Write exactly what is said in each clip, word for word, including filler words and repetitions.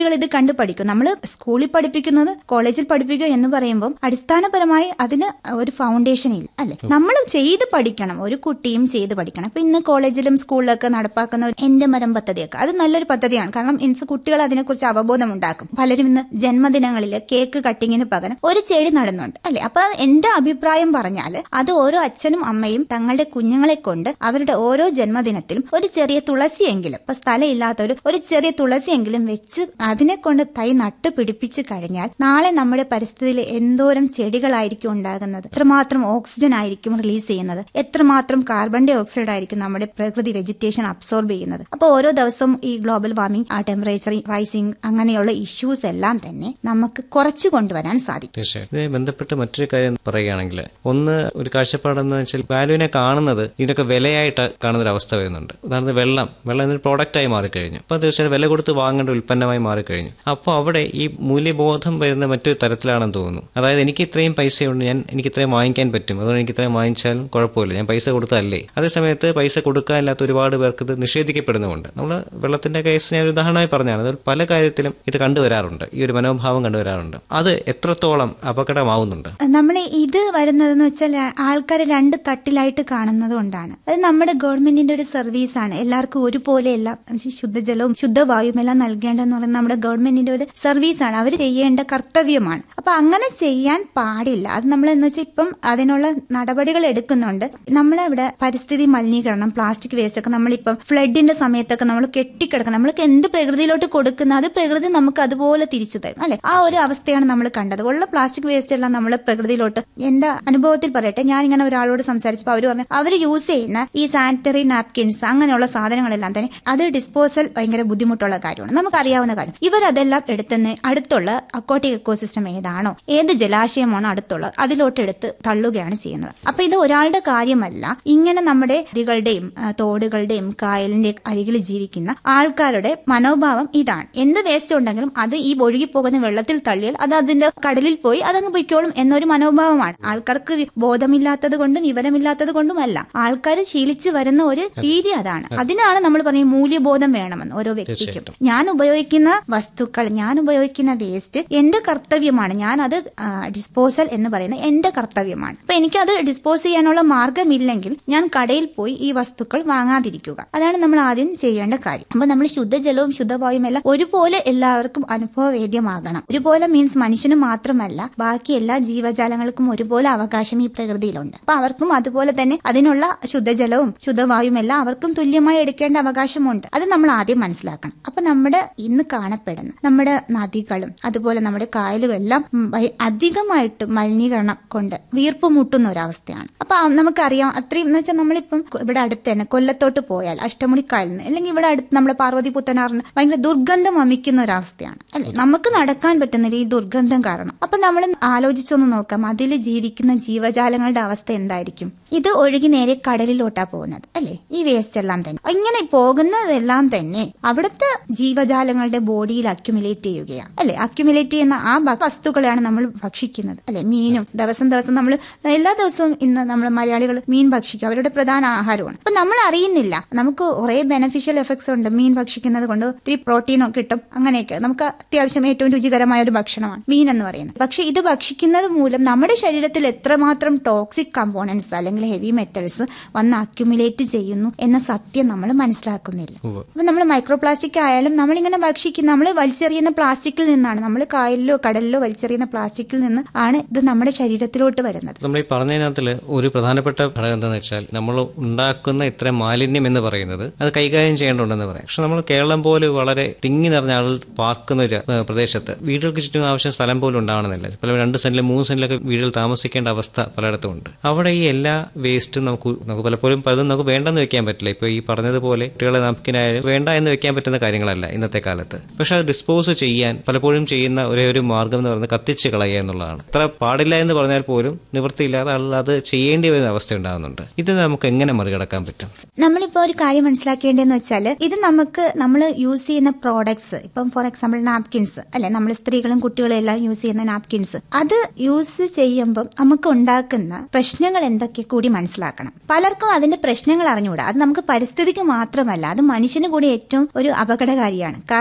ഇത് കണ്ടു പഠിക്കും. നമ്മൾ സ്കൂളിൽ പഠിപ്പിക്കുന്നത് കോളേജിൽ പഠിപ്പിക്കുക എന്ന് പറയുമ്പോൾ അടിസ്ഥാനപരമായി അതിന് ഒരു ഫൗണ്ടേഷൻ ഇല്ല അല്ലെ. നമ്മൾ ചെയ്ത് പഠിക്കണം, ഒരു കുട്ടിയും ചെയ്ത് പഠിക്കണം. അപ്പൊ ഇന്ന് കോളേജിലും സ്കൂളിലൊക്കെ നടപ്പാക്കുന്ന എന്റെ മരം പദ്ധതിയൊക്കെ അത് നല്ലൊരു പദ്ധതിയാണ്. കാരണം ഇൻസ് കുട്ടികൾ അതിനെക്കുറിച്ച് അവബോധം ഉണ്ടാക്കും. പലരും ഇന്ന് ജന്മദിനങ്ങളിൽ കേക്ക് കട്ടിങ്ങിന് പകരം ഒരു ചെടി നടുന്നുണ്ട് അല്ലെ. അപ്പൊ എന്റെ അഭിപ്രായം പറഞ്ഞാൽ അത് ഓരോ അച്ഛനും അമ്മയും തങ്ങളുടെ കുഞ്ഞുങ്ങളെ കൊണ്ട് അവരുടെ ഓരോ ജന്മദിനത്തിലും ഒരു ചെറിയ തുളസിയെങ്കിലും, ഇപ്പൊ സ്ഥലം ഇല്ലാത്തവർ ഒരു ചെറിയ തുളസിയെങ്കിലും വെച്ച് അതിനെ കൊണ്ട് തൈ നട്ടു പിടിപ്പിച്ചു കഴിഞ്ഞാൽ നാളെ നമ്മുടെ പരിസ്ഥിതിയിൽ എന്തോരം ചെടികളായിരിക്കും ഉണ്ടാകുന്നത്, എത്രമാത്രം ഓക്സിജൻ ആയിരിക്കും റിലീസ് ചെയ്യുന്നത്, എത്രമാത്രം കാർബൺ ഡൈ ഓക്സൈഡ് ആയിരിക്കും നമ്മുടെ പ്രകൃതി വെജിറ്റേഷൻ അബ്സോർബ് ചെയ്യുന്നത്. അപ്പൊ ഓരോ ദിവസവും ഈ ഗ്ലോബൽ വാർമിംഗ്, ആ ടെമ്പറേച്ചർ റൈസിംഗ് അങ്ങനെയുള്ള ഇഷ്യൂസ് എല്ലാം തന്നെ നമുക്ക് കുറച്ചു കൊണ്ടുവരാൻ സാധിക്കും. തീർച്ചയായും. ഇതുമായി ബന്ധപ്പെട്ട് മറ്റൊരു കാര്യം പറയുകയാണെങ്കിൽ, ഒന്ന് ഒരു കാഴ്ചപ്പാടെന്ന് വെച്ചാൽ വാല്യൂവിനെ കാണുന്നത് ഇതിനൊക്കെ വിലയായിട്ട് കാണുന്ന ഒരു അവസ്ഥ വരുന്നുണ്ട്. ഉദാഹരണത്തിന് വെള്ളം വെള്ളം എന്നൊരു പ്രോഡക്റ്റായി മാറിക്കഴിഞ്ഞു. അപ്പൊ തീർച്ചയായും വില കൊടുത്ത് വാങ്ങേണ്ട ഉൽപ്പന്നമായി മാറിക്കഴിഞ്ഞു. അപ്പോൾ അവിടെ ഈ മൂല്യബോധം വരുന്ന മറ്റൊരു തരത്തിലാണെന്ന് തോന്നുന്നു. അതായത് എനിക്ക് ഇത്രയും പൈസയുണ്ട്, ഞാൻ എനിക്ക് ഇത്രയും വാങ്ങിക്കാൻ പറ്റും, അതുകൊണ്ട് എനിക്ക് ഇത്രയും വാങ്ങിച്ചാലും കുഴപ്പമില്ല, ഞാൻ പൈസ കൊടുത്തല്ലേ. അതേസമയത്ത് പൈസ കൊടുക്കാനില്ലാത്ത ഒരുപാട് പേർക്ക് ഇത് നിഷേധിക്കപ്പെടുന്നുമുണ്ട്. നമ്മൾ വെള്ളത്തിന്റെ കേസ് ഞാൻ ഒരു ഉദാഹരണമായി പറഞ്ഞാണ്. അത് പല കാര്യത്തിലും ഇത് കണ്ടുവരാറുണ്ട്, ഈ ഒരു മനോഭാവം കണ്ടുവരാറുണ്ട്. അത് എത്രത്തോളം അപകടമാവുന്നുണ്ട്? നമ്മൾ ഇത് വരുന്നതെന്ന് വെച്ചാൽ ആൾക്കാരെ രണ്ട് തട്ടിലായിട്ട് കാണുന്നത് കൊണ്ടാണ്. അത് നമ്മുടെ ഗവൺമെന്റിന്റെ ഒരു സർവീസാണ്. എല്ലാവർക്കും ഒരുപോലെ എല്ലാം ശുദ്ധജലവും ശുദ്ധവായുവും എല്ലാം നൽകേണ്ടതെന്ന് പറയുന്നത് നമ്മുടെ ഗവൺമെന്റിന്റെ ഒരു സർവീസാണ്. അവർ ചെയ്യേണ്ട കർത്തവ്യമാണ്. അപ്പൊ അങ്ങനെ ചെയ്യാൻ പാടില്ല. അത് നമ്മൾ എന്ന് വെച്ചാൽ ഇപ്പം അതിനുള്ള നടപടികൾ എടുക്കുന്നുണ്ട്. നമ്മളിവിടെ പരിസ്ഥിതി മലിനീകരണം, പ്ലാസ്റ്റിക് വേസ്റ്റ് ഒക്കെ നമ്മളിപ്പം ഫ്ലഡിന്റെ സമയത്തൊക്കെ നമ്മൾ കെട്ടിക്കിടക്കണം. നമ്മൾക്ക് എന്ത് പ്രകൃതിയിലോട്ട് കൊടുക്കുന്ന അത് പ്രകൃതി നമുക്ക് അതുപോലെ തിരിച്ചു തരും അല്ലെ. ആ ഒരു അവസ്ഥയാണ് നമ്മൾ കണ്ടത്. ഉള്ള പ്ലാസ്റ്റിക് വേസ്റ്റ് എല്ലാം നമ്മൾ പ്രകൃതിയിലോട്ട്, എന്റെ അനുഭവത്തിൽ പറയട്ടെ, ഞാൻ ഇങ്ങനെ ഒരാളോട് സംസാരിച്ചപ്പോൾ അവർ പറഞ്ഞു അവർ യൂസ് ചെയ്യുന്ന ഈ സാനിറ്ററി നാപ്കിൻസ് അങ്ങനെയുള്ള സാധനങ്ങളെല്ലാം തന്നെ അത് ഡിസ്പോസൽ ഭയങ്കര ബുദ്ധിമുട്ടുള്ള കാര്യമാണ്, നമുക്കറിയാവുന്ന കാര്യം. ഇവരതെല്ലാം എടുത്തുന്ന അടുത്തുള്ള അക്വാട്ടിക് എക്കോസിസ്റ്റം ഏതാണോ, ഏത് ജലാശയമാണോ അടുത്തുള്ളത് അതിലോട്ട് എടുത്ത് തള്ളുകയാണ് ചെയ്യുന്നത്. അപ്പൊ ഇത് ഒരാളുടെ കാര്യമല്ല. ഇങ്ങനെ നമ്മുടെ നദികളുടെയും തോടുകളുടെയും കായലിന്റെ അരികിൽ ജീവിക്കുന്ന ആൾക്കാരുടെ മനോഭാവം ഇതാണ്. എന്ത് വേസ്റ്റ് ഉണ്ടെങ്കിലും അത് ഈ ഒഴുകിപ്പോകുന്ന വെള്ളത്തിൽ തള്ളിയാൽ അത് അതിന്റെ കടലിൽ പോയി അതങ്ങ് പൊയ്ക്കോളും എന്നൊരു മനോഭാവമാണ്. ആൾക്കാർക്ക് ബോധമില്ലാത്തത് കൊണ്ടും വിവരമില്ലാത്തത് കൊണ്ടുമല്ല, ആൾക്കാർ ശീലിച്ചു വരുന്ന ഒരു രീതി അതാണ്. അതിനാണ് നമ്മൾ പറഞ്ഞ മൂല്യബോധം വേണമെന്ന് ഓരോ വ്യക്തിക്കും. ഞാൻ ഉപയോഗിക്കുന്ന വസ്തുക്കൾ, ഞാൻ ഉപയോഗിക്കുന്ന വേസ്റ്റ് എന്റെ കർത്തവ്യമാണ്. ഞാൻ അത് ഡിസ്പോസൽ എന്ന് പറയുന്നത് എന്റെ കർത്തവ്യമാണ്. അപ്പൊ എനിക്കത് ഡിസ്പോസ് ചെയ്യാനുള്ള മാർഗമില്ലെങ്കിൽ ഞാൻ കടയിൽ പോയി ഈ വസ്തുക്കൾ വാങ്ങാതിരിക്കുക. അതാണ് നമ്മൾ ആദ്യം ചെയ്യേണ്ട കാര്യം. അപ്പൊ നമ്മൾ ശുദ്ധജലവും ശുദ്ധവായുവും എല്ലാം ഒരുപോലെ എല്ലാവർക്കും അനുഭവവേദ്യമാകണം. ഒരുപോലെ മീൻസ് മനുഷ്യന് മാത്രമല്ല ബാക്കി എല്ലാ ജീവജാലങ്ങൾക്കും ഒരുപോലെ അവകാശം ഈ പ്രകൃതിയിലുണ്ട്. അപ്പൊ അവർക്കും അതുപോലെ തന്നെ അതിനുള്ള ശുദ്ധജലവും ശുദ്ധവായുവും എല്ലാം അവർക്കും തുല്യമായി എടുക്കേണ്ട അവകാശമുണ്ട്. അത് നമ്മൾ ആദ്യം മനസ്സിലാക്കണം. അപ്പൊ നമ്മുടെ ഇന്ന് കാണപ്പെടുന്ന നമ്മുടെ നദികളും അതുപോലെ നമ്മുടെ കായലും എല്ലാം അധികമായിട്ട് മലിനീകരണം കൊണ്ട് വീർപ്പ് മുട്ടുന്ന ഒരവസ്ഥയാണ്. അപ്പൊ നമുക്കറിയാം അത്രയും എന്ന് വെച്ചാൽ നമ്മളിപ്പം ഇവിടെ അടുത്ത് തന്നെ കൊല്ലത്തോട്ട് പോയാൽ അഷ്ടമുടിക്കായലിൽ നിന്ന് അല്ലെങ്കിൽ ഇവിടെ അടുത്ത് നമ്മുടെ പാർവതി പുത്തനാറിന് ഭയങ്കര ദുർഗന്ധം വമിക്കുന്ന ഒരവസ്ഥയാണ് അല്ലെ. നമുക്ക് നടക്കാൻ പറ്റുന്നില്ല ഈ ദുർഗന്ധം കാരണം. അപ്പൊ നമ്മൾ ആലോചിച്ചൊന്ന് നോക്കാം, അതിൽ ജീവിക്കുന്ന ജീവജാലങ്ങളുടെ അവസ്ഥ എന്തായിരിക്കും? ഇത് ഒഴുകി നേരെ കടലിലോട്ടാ പോകുന്നത് അല്ലെ. ഈ വേസ്റ്റ് എല്ലാം തന്നെ ഇങ്ങനെ പോകുന്നതെല്ലാം തന്നെ അവിടുത്തെ ജീവജാലങ്ങളുടെ ബോഡിയിൽ അക്യുമുലേറ്റ് ചെയ്യുകയാണ് അല്ലെ. അക്യുമുലേറ്റ് ചെയ്യുന്ന ആ വസ്തുക്കളാണ് നമ്മൾ ഭക്ഷിക്കുന്നത് അല്ലെ. മീനും ദിവസം ദിവസം നമ്മൾ എല്ലാ ദിവസവും ഇന്ന് നമ്മൾ മലയാളികൾ മീൻ ഭക്ഷിക്കും, അവരുടെ പ്രധാന ആഹാരമാണ്. അപ്പൊ നമ്മൾ അറിയുന്നില്ല നമുക്ക് കുറെ ബെനഫിഷ്യൽ എഫക്ട്സ് ഉണ്ട് മീൻ ഭക്ഷിക്കുന്നത് കൊണ്ട്. ഒത്തിരി പ്രോട്ടീനോ കിട്ടും, അങ്ങനെയൊക്കെ നമുക്ക് അത്യാവശ്യം ഏറ്റവും രുചികരമായ ഒരു ഭക്ഷണമാണ് മീൻ എന്ന് പറയുന്നത്. പക്ഷെ ഇത് ഭക്ഷിക്കുന്നത് മൂലം നമ്മുടെ ശരീരത്തിൽ എത്രമാത്രം ടോക്സിക് കമ്പോണൻസ് അല്ലെങ്കിൽ ഹെവി മെറ്റൽസ് വന്ന് അക്യുമുലേറ്റ് ചെയ്യുന്നു എന്ന സത്യം നമ്മൾ മനസ്സിലാക്കുന്നില്ല. അപ്പൊ നമ്മൾ മൈക്രോ പ്ലാസ്റ്റിക് ആയാലും നമ്മളിങ്ങനെ ഭക്ഷിക്കുന്ന, നമ്മൾ വലിച്ചെറിയുന്ന പ്ലാസ്റ്റിക്കിൽ നിന്നാണ്, നമ്മൾ കായലിലോ കടലിലോ വലിച്ചെറിയുന്ന പ്ലാസ്റ്റിക്കിൽ നിന്ന് ആണ് ഇത് നമ്മുടെ ശരീരത്തിലോട്ട് വരുന്നത്. നമ്മൾ ഈ പറഞ്ഞതിനകത്തിൽ ഒരു പ്രധാനപ്പെട്ട ഘടകം എന്താണെന്ന് വെച്ചാൽ നമ്മൾ ഉണ്ടാക്കുന്ന ഇത്ര മാലിന്യം എന്ന് പറയുന്നത് അത് കൈകാര്യം ചെയ്യേണ്ടതുണ്ടെന്ന് പറയാം. പക്ഷെ നമ്മൾ കേരളം പോലെ വളരെ തിങ്ങി നിറഞ്ഞ ആളുകൾ പാർക്കുന്ന ഒരു പ്രദേശത്ത് വീടുകൾക്ക് ചുറ്റും ആവശ്യം സ്ഥലം പോലും ഉണ്ടാവണമെന്നില്ല. പല രണ്ട് സെന്റിലും മൂന്ന് സെന്റിലൊക്കെ വീടുകൾ താമസിക്കേണ്ട അവസ്ഥ പലയിടത്തും ഉണ്ട്. അവിടെ ഈ എല്ലാ വേസ്റ്റും നമുക്ക് നമുക്ക് പലപ്പോഴും പലതും നമുക്ക് വേണ്ടെന്ന് വെക്കാൻ പറ്റില്ല. ഇപ്പൊ ഈ പറഞ്ഞതുപോലെ കുട്ടികളെ നാപ്കിനായാലും വേണ്ട എന്ന് വെക്കാൻ പറ്റുന്ന കാര്യങ്ങളല്ല ഇന്നത്തെ കാലത്ത്. പക്ഷെ അത് ഡിസ്പോസ് ചെയ്യാൻ പലപ്പോഴും ചെയ്യുന്ന ഒരേ ഒരു മാർഗം എന്ന് പറയുന്നത് കത്തിച്ച് കളയുക എന്നുള്ളതാണ്. അത്ര പാടില്ല എന്ന് പറഞ്ഞാൽ പോലും നിവൃത്തിയില്ലാതെ ആളുകൾ അത് ചെയ്യേണ്ടി വരുന്ന അവസ്ഥ ഉണ്ടാകുന്നുണ്ട്. ഇത് നമുക്ക് എങ്ങനെ മറികടക്കാൻ പറ്റും? നമ്മളിപ്പോ ഒരു കാര്യം മനസ്സിലാക്കേണ്ടതെന്ന് വെച്ചാൽ ഇത് നമുക്ക് നമ്മൾ യൂസ് ചെയ്യുന്ന പ്രോഡക്ട്സ്, ഇപ്പം ഫോർ എക്സാമ്പിൾ നാപ്കിൻസ് അല്ലെ, നമ്മൾ സ്ത്രീകളും കുട്ടികളും എല്ലാം യൂസ് ചെയ്യുന്ന നാപ്കിൻസ്, അത് യൂസ് ചെയ്യുമ്പം നമുക്ക് ഉണ്ടാക്കുന്ന പ്രശ്നങ്ങൾ എന്തൊക്കെ കൂടി മനസ്സിലാക്കണം. പലർക്കും അതിന്റെ പ്രശ്നങ്ങൾ അറിഞ്ഞുകൂടാ. അത് നമുക്ക് പരിസ്ഥിതിക്ക് മാത്രമല്ല, അത് മനുഷ്യന് കൂടി ഏറ്റവും ഒരു അപകടകാരിയാണ്. കാരണം എന്തെന്ന്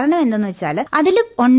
വെച്ചാൽ അതിൽ